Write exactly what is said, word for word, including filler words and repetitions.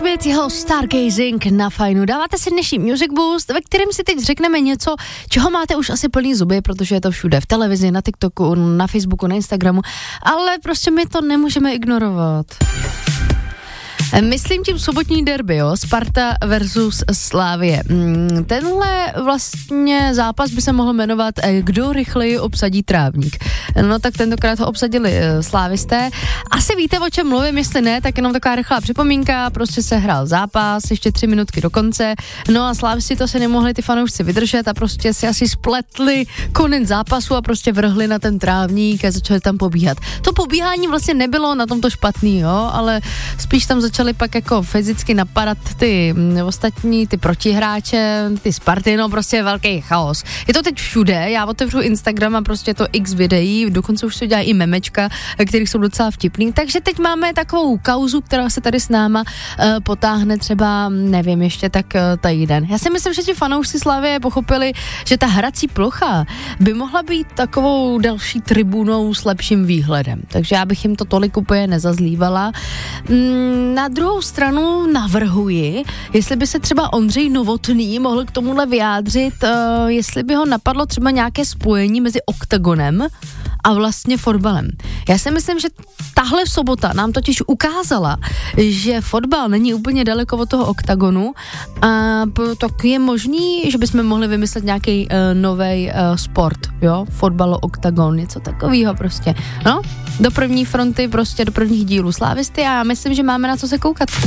Smith, jeho Stargazing na Fajnu. Dáváte si dnešní Music Boost, ve kterém si teď řekneme něco, čeho máte už asi plný zuby, protože je to všude, v televizi, na TikToku, na Facebooku, na Instagramu, ale prostě my to nemůžeme ignorovat. Myslím tím sobotní derby, jo, Sparta versus Slavie. Tenhle vlastně zápas by se mohl jmenovat Kdo rychleji obsadí trávník. No tak tentokrát ho obsadili slávisté. Asi víte, o čem mluvím, jestli ne, tak jenom taková rychlá připomínka, prostě se hrál zápas, ještě tři minutky do konce, no a slávisti to se nemohli ty fanoušci vydržet a prostě si asi spletli konec zápasu a prostě vrhli na ten trávník a začali tam pobíhat. To pobíhání vlastně nebylo na tomto špatný, jo, ale spíš tam začali pak jako fyzicky napadat ty ostatní, ty protihráče, ty Sparty, no prostě velký chaos. Je to teď všude, já otevřu Instagram a prostě je to x videí, dokonce už se dělají i memečka, kterých jsou docela vtipný, takže teď máme takovou kauzu, která se tady s náma uh, potáhne třeba, nevím, ještě tak uh, týden. Já si myslím, že ti fanoušci Slavie pochopili, že ta hrací plocha by mohla být takovou další tribunou s lepším výhledem, takže já bych jim to tolik úplně nezazlívala. Mm, na druhou stranu navrhuji, jestli by se třeba Ondřej Novotný mohl k tomuhle vyjádřit, uh, jestli by ho napadlo třeba nějaké spojení mezi oktagonem a vlastně fotbalem. Já si myslím, že tahle sobota nám totiž ukázala, že fotbal není úplně daleko od toho oktagonu a tak je možný, že bychom mohli vymyslet nějaký uh, novej uh, sport, jo, fotbal, oktagon, něco takového prostě, no, do první fronty, prostě do prvních dílů Slávisty a já myslím, že máme na co se koukat.